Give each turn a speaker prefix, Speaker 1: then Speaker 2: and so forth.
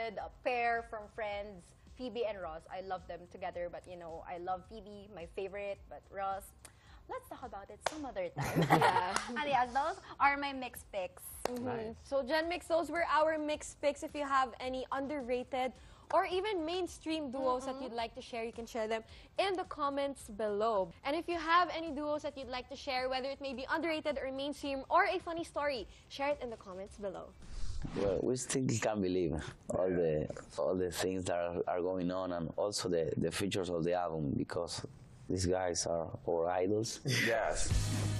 Speaker 1: good pair from Friends, Phoebe and Ross. I love them together, but you know, I love Phoebe, my favorite, but Ross, let's talk about it some other time. And yeah, those are my mixed picks.
Speaker 2: Nice.
Speaker 3: So Gen Mix, those were our mixed picks. If you have any underrated or even mainstream duos that you'd like to share, you can share them in the comments below. And if you have any duos that you'd like to share, whether it may be underrated or mainstream or a funny story, share it in the comments below.
Speaker 4: Well, we still can't believe all the things that are going on, and also the features of the album, because these guys are our idols.
Speaker 2: Yes.